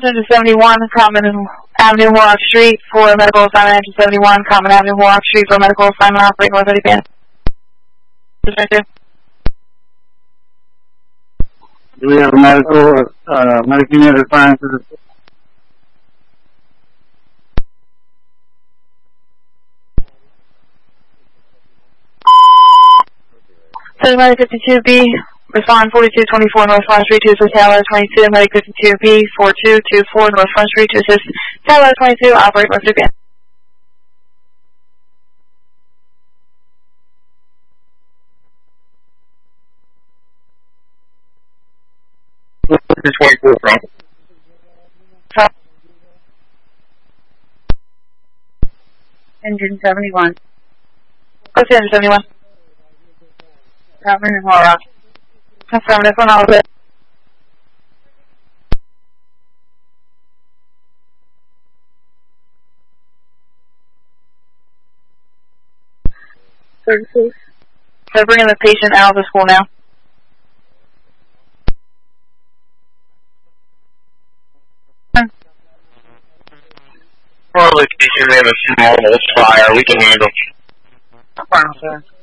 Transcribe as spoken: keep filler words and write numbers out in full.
Engine seventy-one, Common Avenue, Warlock Street, for medical assignment. Engine seventy-one, Common Avenue, Warlock Street, for medical assignment. Operate North Eddy Band. Do we have a medical, uh, medical unit assigned to the... Medic fifty-two B, respond forty-two twenty-four North Front Street to assist Tower twenty-two, Medic fifty-two B, four two two four North Front Street to assist Tower twenty-two, operate North Eddy Band. twenty-four from. Engine seventy-one. What's the engine seventy-one? Common and Warlock. Affirmative, one all good. thirty-six. They're bringing the patient out of the school now. Our location name is Small Fire. We can handle. Affirmative.